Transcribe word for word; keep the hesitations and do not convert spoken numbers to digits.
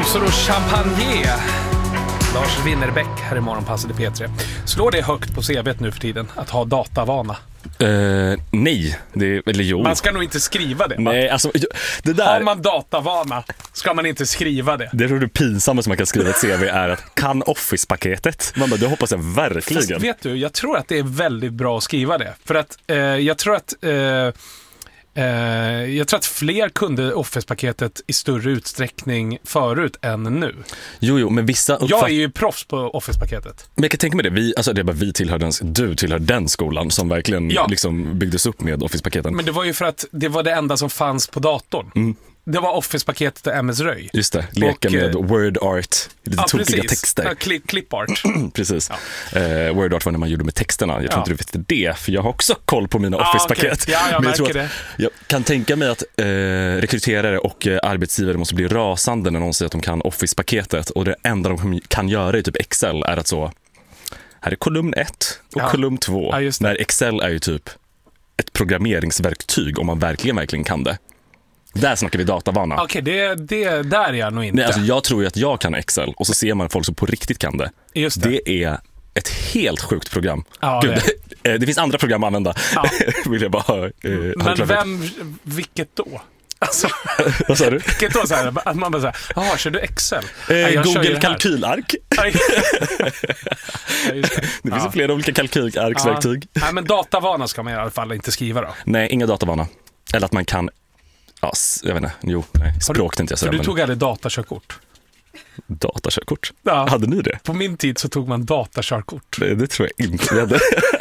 Rosor och champagne. Lars Winnerbäck här i Morgonpasset i P tre. Slår det högt på C V:t nu för tiden att ha datavana? Uh, nej, det, eller jo. Man ska nog inte skriva det. Nej, alltså, det där... Har man datavana ska man inte skriva det. Det är det pinsamma som man kan skriva ett C V är att kan Office-paketet. Man bara, det hoppas jag verkligen. Fast vet du, jag tror att det är väldigt bra att skriva det. För att eh, jag tror att... Eh, Uh, jag tror att fler kunde Office-paketet i större utsträckning förut än nu. Jo, jo, men vissa uppfatt... Jag är ju proffs på Office-paketet. Men jag kan tänka mig det, vi, alltså det är bara vi tillhör den, du tillhör den skolan som verkligen ja. liksom byggdes upp med Office-paketen. Men det var ju för att det var det enda som fanns på datorn. Mm. Det var Office-paketet och M S Röj. Just det, leka och, med word art, lite ja, tokiga precis. texter. Ja, clip, clip art. Precis. Ja. Uh, word art var när man gjorde med texterna. Jag tror ja. inte du visste det, för jag har också koll på mina ah, Office-paket. Okay. Ja, jag Men jag märker tror att, det. Jag kan tänka mig att uh, rekryterare och uh, arbetsgivare måste bli rasande när någon säger att de kan Office-paketet. Och det enda de kan göra i typ Excel är att så, här är kolumn ett och ja. kolumn två. Ja, när Excel är ju typ ett programmeringsverktyg om man verkligen, verkligen kan det. Där snackar vi datavana. Okej, okay, det, det där är jag nog inte. Nej, alltså jag tror ju att jag kan Excel och så ser man folk som på riktigt kan det. Just det. Det är ett helt sjukt program. Ja, Gud, det. det finns andra program att använda. Ja. Vill jag bara ha, eh, Men vem, vilket då? Alltså, vad sa du? Vilket då så här, att man bara så här, jaha, kör du Excel? Eh, Nej, Google kalkylark. Ja, just det. Det finns ja. flera olika kalkylarksverktyg. Ja. Nej, men datavana ska man i alla fall inte skriva då. Nej, inga datavana. Eller att man kan. Ja, jag vet inte. Jo, nej. Språk du, inte jag säga. För du men... tog aldrig datakörkort? Datakörkort? Ja. Hade ni det? På min tid så tog man datakörkort. Det, det tror jag inte vi hade.